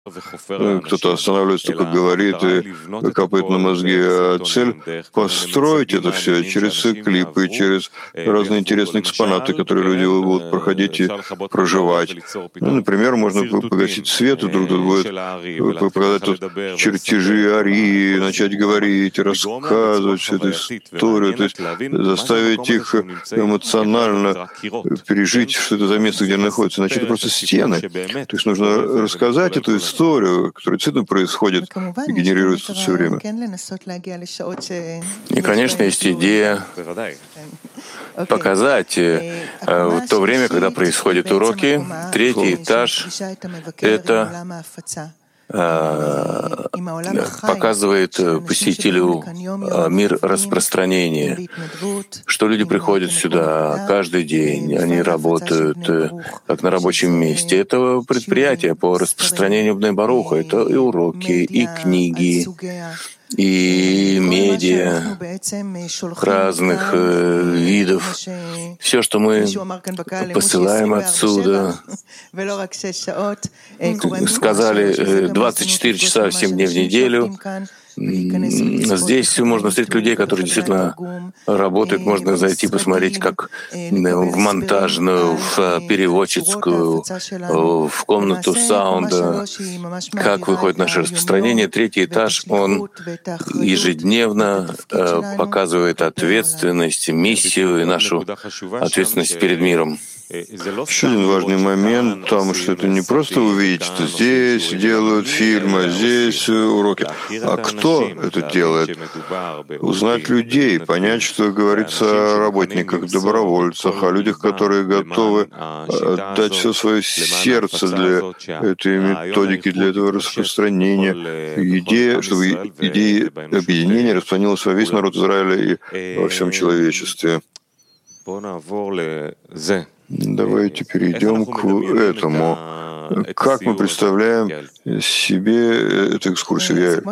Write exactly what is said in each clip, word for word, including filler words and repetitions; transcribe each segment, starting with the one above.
Кто-то останавливается, только говорит и капает на мозги, а цель — построить это все через клипы, через разные интересные экспонаты, которые люди будут проходить и проживать. Ну, например, можно погасить свет, и вдруг тут будет показать тут чертежи Арии, начать говорить, рассказывать всю эту историю, то есть заставить их эмоционально пережить, что это за место, где они находятся. Иначе это просто стены. То есть нужно рассказать эту историю, которая действительно происходит и генерируется все время. И, конечно, есть идея показать э, в то время, когда происходят уроки, третий этаж — это показывает посетителю мир распространения, что люди приходят сюда каждый день, они работают как на рабочем месте. Это предприятие по распространению Бней Баруха, это и уроки, и книги, и медиа разных э, видов. Все, что мы посылаем отсюда, сказали двадцать четыре часа, семь дней в неделю. Здесь можно встретить людей, которые действительно работают. Можно зайти посмотреть, как в монтажную, в переводческую, в комнату саунда, как выходит наше распространение. Третий этаж, он ежедневно показывает ответственность, миссию и нашу ответственность перед миром. Еще один важный момент, потому что это не просто увидеть, что здесь делают фильмы, здесь уроки, а кто это делает? Узнать людей, понять, что говорится о работниках, добровольцах, о людях, которые готовы отдать все свое сердце для этой методики, для этого распространения. Идея, чтобы идея объединения распространилась во весь народ Израиля и во всем человечестве. Давайте перейдем к этому. Как мы представляем себе эту экскурсию?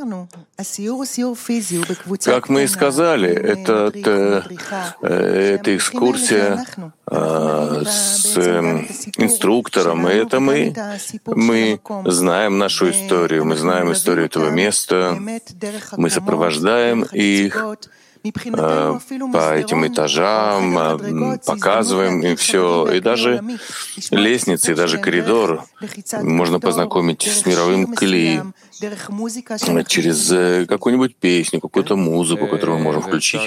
Как мы и сказали, это, это, это экскурсия э, с э, инструктором. И это мы, мы знаем нашу историю, мы знаем историю этого места, мы сопровождаем их по этим этажам, показываем им все, и даже лестницы, и даже коридор можно познакомить с мировым кли через какую-нибудь песню, какую-то музыку, которую мы можем включить.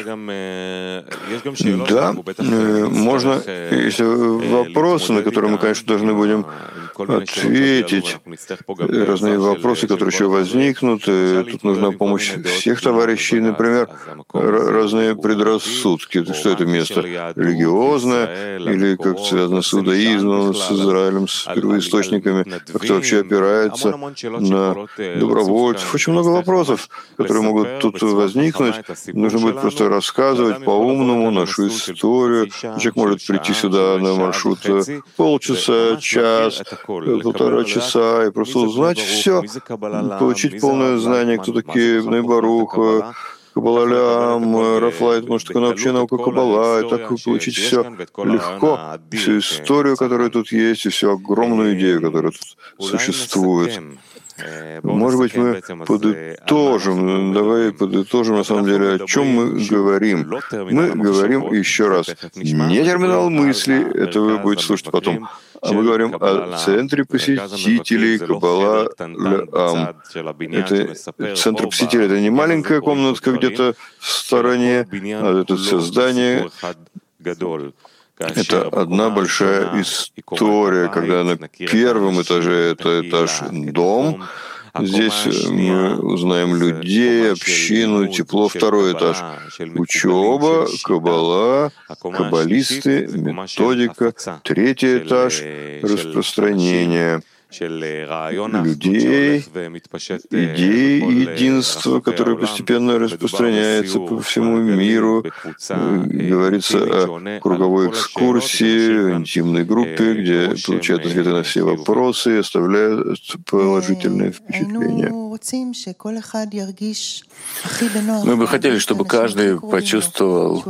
Да, можно, если вопросы, на которые мы, конечно, должны будем ответить, разные вопросы, которые еще возникнут, и тут нужна помощь всех товарищей, например, разные предрассудки. Что это место? Религиозное или как связано с иудаизмом, с Израилем, с первоисточниками? Как это вообще опирается на добровольцев? Очень много вопросов, которые могут тут возникнуть. Нужно будет просто рассказывать по-умному нашу историю. Человек может прийти сюда на маршрут полчаса, час, полтора часа и просто узнать все, получить полное знание, кто такие Бней Барух, Каббала Лям, Рафлайт, может, такая вообще наука Каббала, и так получить все легко, всю историю, которая тут есть, и всю огромную идею, которая тут существует. Может быть, мы подытожим, давай подытожим, на самом деле, о чем мы говорим. Мы говорим еще раз, не терминал мысли, это вы будете слушать потом, а мы говорим о центре посетителей Каббала Лям. Это центр посетителей, это не маленькая комнатка где-то в стороне, а это все здание. Это одна большая история, когда на первом этаже это этаж дом. Здесь мы узнаем людей, общину, тепло. Второй этаж — учеба, каббала, каббалисты, методика. Третий этаж — распространение людей, идей единства, которое постепенно распространяется по всему миру. Говорится о круговой экскурсии, интимной группе, где получают ответы на все вопросы и оставляют положительное впечатление. Мы бы хотели, чтобы каждый почувствовал,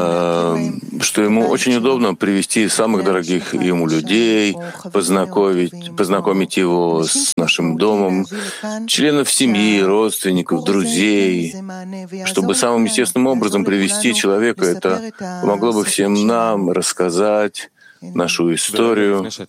что ему очень удобно привести самых дорогих ему людей, познакомить познакомить его с нашим домом, членов семьи, родственников, друзей, чтобы самым естественным образом привести человека. Это помогло бы всем нам рассказать нашу историю. За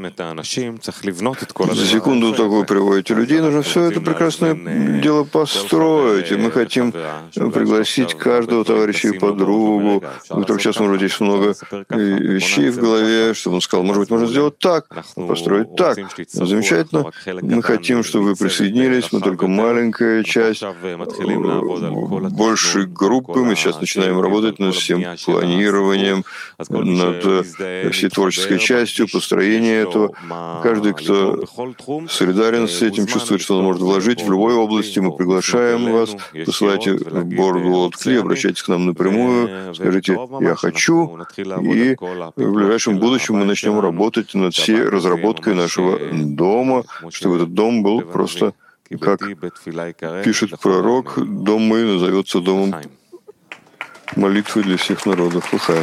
секунду так вы приводите людей, нужно все это прекрасное дело построить. И мы хотим пригласить каждого товарища и подругу, у которого сейчас, может быть, есть много вещей в голове, чтобы он сказал, может быть, можно сделать так, построить так. Замечательно. Мы хотим, чтобы вы присоединились, мы только маленькая часть большей группы. Мы сейчас начинаем работать над всем планированием, над всей творческой частью, построения этого. Каждый, кто солидарен с этим, чувствует, что он может вложить в любой области, мы приглашаем вас, посылайте в Бордволд Кли, обращайтесь к нам напрямую, скажите «я хочу», и в ближайшем будущем мы начнем работать над всей разработкой нашего дома, чтобы этот дом был просто, как пишет пророк, дом мой назовется домом молитвы для всех народов. Лахаим.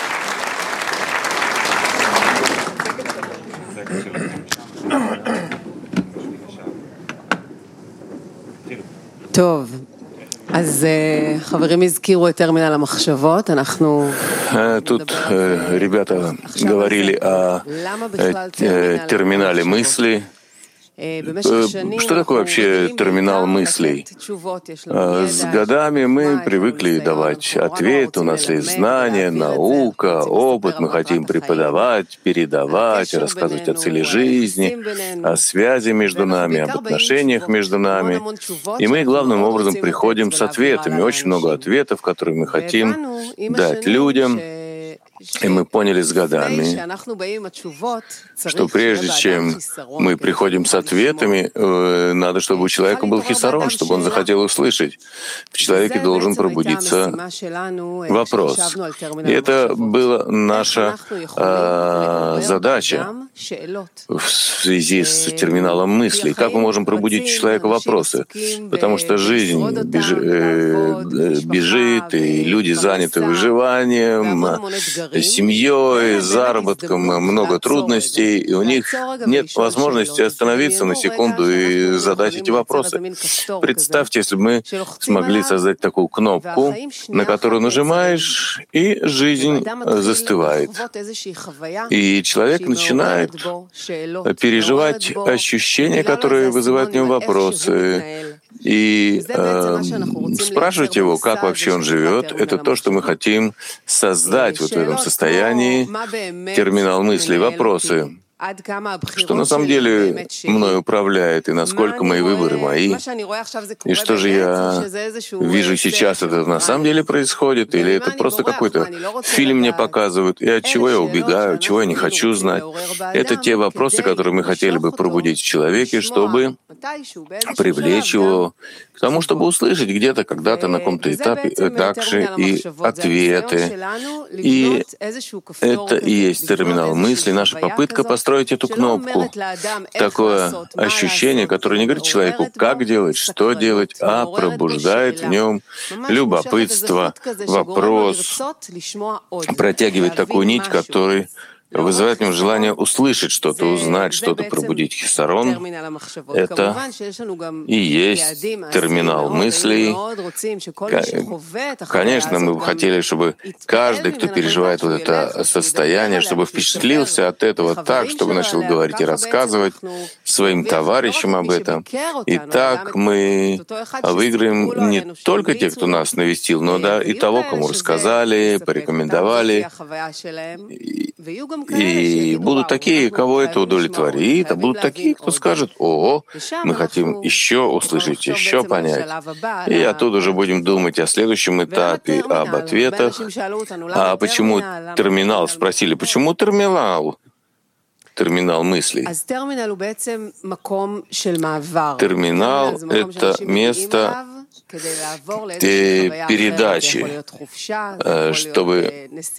טוב, אז חברים הזכירו את טרמינל המחשבות, אנחנו... Тут ребята говорили о терминале мысли. Что такое вообще терминал мыслей? С годами мы привыкли давать ответы, у нас есть знания, наука, опыт, мы хотим преподавать, передавать, рассказывать о цели жизни, о связи между нами, об отношениях между нами. И мы главным образом приходим с ответами, очень много ответов, которые мы хотим дать людям. И мы поняли с годами, что прежде чем мы приходим с ответами, надо, чтобы у человека был хисарон, чтобы он захотел услышать. В человеке должен пробудиться вопрос. И это была наша э, задача в связи с терминалом мыслей. Как мы можем пробудить у человека вопросы? Потому что жизнь бежи, э, бежит, и люди заняты выживанием, семьей, заработком, много трудностей, и у них нет возможности остановиться на секунду и задать эти вопросы. Представьте, если бы мы смогли создать такую кнопку, на которую нажимаешь, и жизнь застывает. И человек начинает переживать ощущения, которые вызывают в нем вопросы. И э, спрашивать его, как вообще он живет, это то, что мы хотим создать вот в этом состоянии, терминал мыслей, вопросы. Что на самом деле мной управляет, и насколько мои выборы мои, и что же я вижу сейчас, это на самом деле происходит, или это просто какой-то фильм мне показывают, и от чего я убегаю, чего я не хочу знать. Это те вопросы, которые мы хотели бы пробудить в человеке, чтобы привлечь его к тому, чтобы услышать где-то, когда-то, на каком-то этапе также и ответы. И это и есть терминал мысли, наша попытка построить эту кнопку. Такое ощущение, которое не говорит человеку, как делать, что делать, а пробуждает в нем любопытство, вопрос, протягивает такую нить, которая вызывает в нем желание услышать что-то, узнать что-то, пробудить хисарон. Это и есть терминал мыслей. Конечно, мы бы хотели, чтобы каждый, кто переживает вот это состояние, чтобы впечатлился от этого так, чтобы начал говорить и рассказывать своим товарищам об этом. И так мы выиграем не только тех, кто нас навестил, но да, и того, кому рассказали, порекомендовали. И будут такие, кого это удовлетворит, а будут такие, кто скажет: «О, мы хотим еще услышать, еще понять». И оттуда уже будем думать о следующем этапе, об ответах. А почему терминал? Спросили, почему терминал? Терминал мыслей. Терминал — это место передачи, чтобы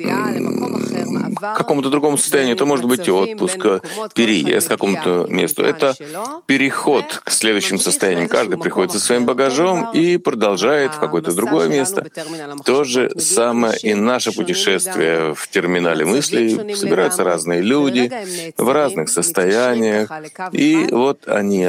к какому-то другому состоянию. Это может быть отпуск, переезд к какому-то месту. Это переход к следующим состояниям. Каждый приходит со своим багажом и продолжает в какое-то другое место. То же самое и наше путешествие в терминале мыслей. Собираются разные люди в разных состояниях, и вот они